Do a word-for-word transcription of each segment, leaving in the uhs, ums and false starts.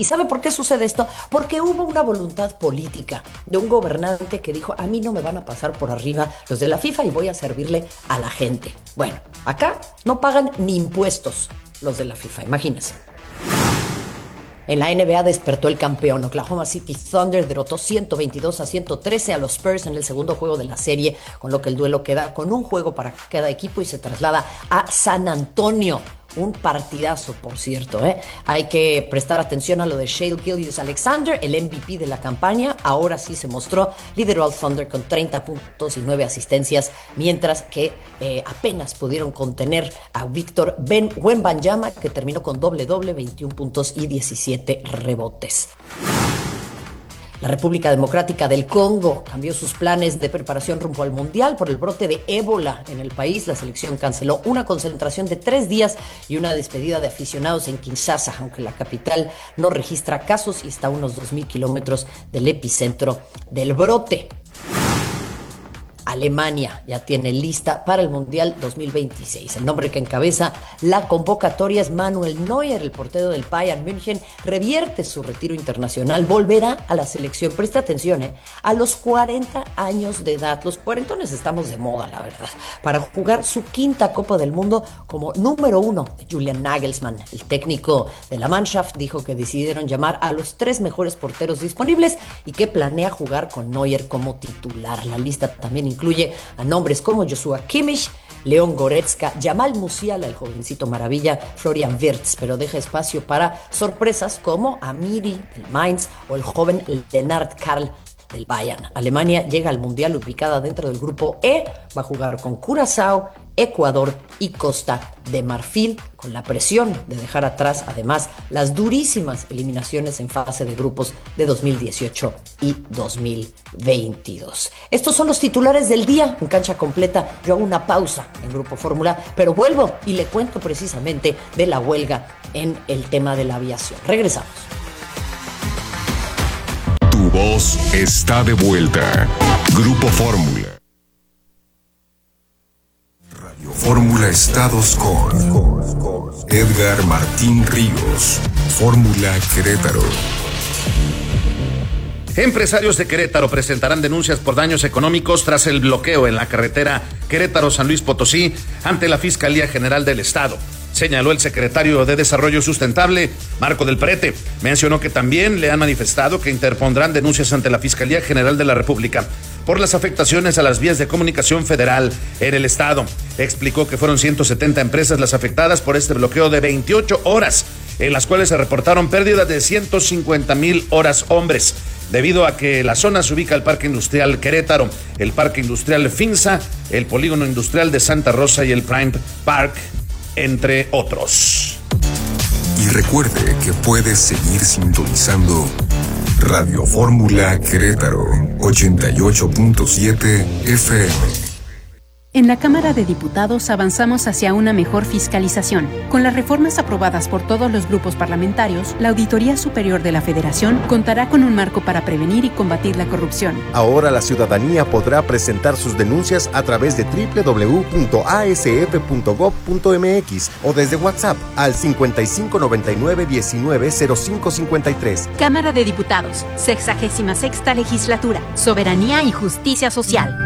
¿Y sabe por qué sucede esto? Porque hubo una voluntad política de un gobernante que dijo, a mí no me van a pasar por arriba los de la FIFA y voy a servirle a la gente. Bueno, acá no pagan ni impuestos los de la FIFA, imagínense. En la N B A despertó el campeón. Oklahoma City Thunder derrotó ciento veintidós a ciento trece a los Spurs en el segundo juego de la serie, con lo que el duelo queda con un juego para cada equipo y se traslada a San Antonio. Un partidazo, por cierto, ¿eh? Hay que prestar atención a lo de Shai Gilgeous-Alexander, el M V P de la campaña. Ahora sí se mostró, lideró al Thunder con treinta puntos y nueve asistencias, mientras que eh, apenas pudieron contener a Víctor Wembanyama, que terminó con doble-doble, veintiún puntos y diecisiete rebotes. La República Democrática del Congo cambió sus planes de preparación rumbo al Mundial por el brote de ébola en el país. La selección canceló una concentración de tres días y una despedida de aficionados en Kinshasa, aunque la capital no registra casos y está a unos dos mil kilómetros del epicentro del brote. Alemania ya tiene lista para el Mundial dos mil veintiséis. El nombre que encabeza la convocatoria es Manuel Neuer, el portero del Bayern München. Revierte su retiro internacional, volverá a la selección. Presta atención, ¿eh? A los cuarenta años de edad. Los cuarentones estamos de moda, la verdad. Para jugar su quinta Copa del Mundo como número uno. Julian Nagelsmann, el técnico de la Mannschaft, dijo que decidieron llamar a los tres mejores porteros disponibles y que planea jugar con Neuer como titular. La lista también incluye a nombres como Joshua Kimmich, Leon Goretzka, Jamal Musiala, el jovencito maravilla, Florian Wirtz, pero deja espacio para sorpresas como Amiri del Mainz o el joven Lennart Karl del Bayern. Alemania llega al Mundial ubicada dentro del grupo E, va a jugar con Curazao, Ecuador y Costa de Marfil, con la presión de dejar atrás además las durísimas eliminaciones en fase de grupos de dos mil dieciocho y dos mil veintidós. Estos son los titulares del día en Cancha Completa. Yo hago una pausa en Grupo Fórmula, pero vuelvo y le cuento precisamente de la huelga en el tema de la aviación. Regresamos. Tu voz está de vuelta. Grupo Fórmula. Radio Fórmula Estados con Edgar Martín Ríos. Fórmula Querétaro. Empresarios de Querétaro presentarán denuncias por daños económicos tras el bloqueo en la carretera Querétaro-San Luis Potosí ante la Fiscalía General del Estado. Señaló el secretario de Desarrollo Sustentable, Marco del Prete. Mencionó que también le han manifestado que interpondrán denuncias ante la Fiscalía General de la República por las afectaciones a las vías de comunicación federal en el estado. Explicó que fueron ciento setenta empresas las afectadas por este bloqueo de veintiocho horas, en las cuales se reportaron pérdidas de ciento cincuenta mil horas hombres, debido a que la zona se ubica el Parque Industrial Querétaro, el Parque Industrial Finza, el Polígono Industrial de Santa Rosa y el Prime Park, entre otros. Y recuerde que puedes seguir sintonizando Radio Fórmula Querétaro ochenta y ocho punto siete F M. En la Cámara de Diputados avanzamos hacia una mejor fiscalización. Con las reformas aprobadas por todos los grupos parlamentarios, la Auditoría Superior de la Federación contará con un marco para prevenir y combatir la corrupción. Ahora la ciudadanía podrá presentar sus denuncias a través de doble u doble u doble u punto a s f punto gob punto m x o desde WhatsApp al cincuenta y cinco noventa y nueve diecinueve cero cinco cincuenta y tres. Cámara de Diputados, sexagésima sexta Legislatura, Soberanía y Justicia Social.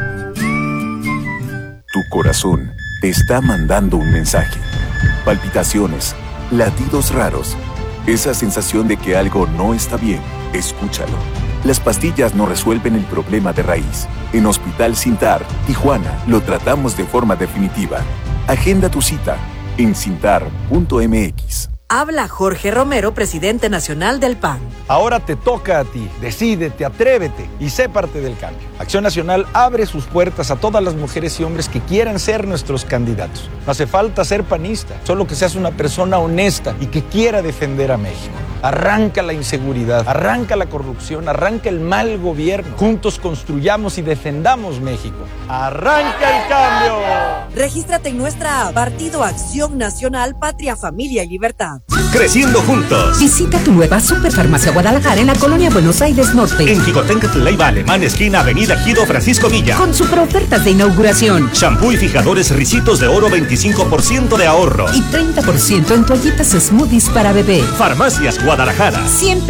Tu corazón te está mandando un mensaje. Palpitaciones, latidos raros, esa sensación de que algo no está bien. Escúchalo. Las pastillas no resuelven el problema de raíz. En Hospital Sintar, Tijuana, lo tratamos de forma definitiva. Agenda tu cita en sintar punto m x. Habla Jorge Romero, presidente nacional del P A N. Ahora te toca a ti. Decídete, atrévete y sé parte del cambio. Acción Nacional abre sus puertas a todas las mujeres y hombres que quieran ser nuestros candidatos. No hace falta ser panista, solo que seas una persona honesta y que quiera defender a México. Arranca la inseguridad, arranca la corrupción, arranca el mal gobierno. Juntos construyamos y defendamos México. ¡Arranca el cambio! Regístrate en nuestra app, Partido Acción Nacional, Patria, Familia y Libertad. Creciendo juntos. Visita tu nueva Superfarmacia Guadalajara en la colonia Buenos Aires Norte. En Jicotenca, Leiva Alemán, esquina Avenida Gido Francisco Villa. Con super ofertas de inauguración. Shampoo y fijadores Ricitos de Oro, veinticinco por ciento de ahorro. Y treinta por ciento en toallitas smoothies para bebé. Farmacias Guadalajara. Siempre